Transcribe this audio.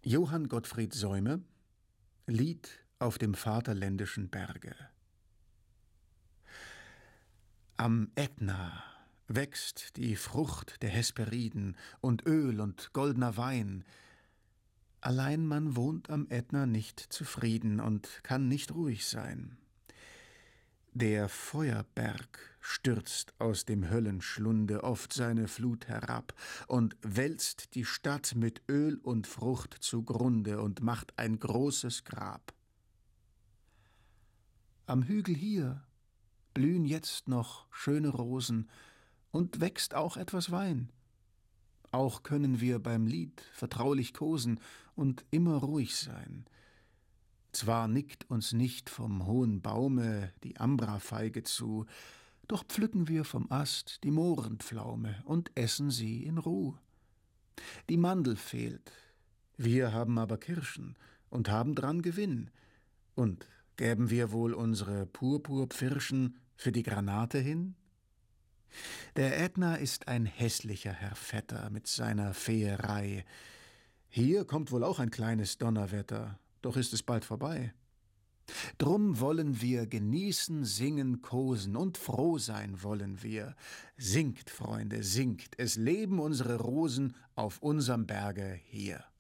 Johann Gottfried Säume, Lied auf dem vaterländischen Berge. Am Ätna wächst die Frucht der Hesperiden und Öl und goldner Wein. Allein man wohnt am Ätna nicht zufrieden und kann nicht ruhig sein. Der Feuerberg stürzt aus dem Höllenschlunde oft seine Flut herab und wälzt die Stadt mit Öl und Frucht zugrunde und macht ein großes Grab. Am Hügel hier blühen jetzt noch schöne Rosen und wächst auch etwas Wein. Auch können wir beim Lied vertraulich kosen und immer ruhig sein. Zwar nickt uns nicht vom hohen Baume die Ambrafeige zu, doch pflücken wir vom Ast die Mohrenpflaume und essen sie in Ruh. Die Mandel fehlt, wir haben aber Kirschen und haben dran Gewinn. Und gäben wir wohl unsere Purpurpfirschen für die Granate hin? Der Ätna ist ein hässlicher Herr Vetter mit seiner Feerei. Hier kommt wohl auch ein kleines Donnerwetter, doch ist es bald vorbei. Drum wollen wir genießen, singen, kosen und froh sein wollen wir. Singt, Freunde, singt, es leben unsere Rosen auf unserem Berge hier.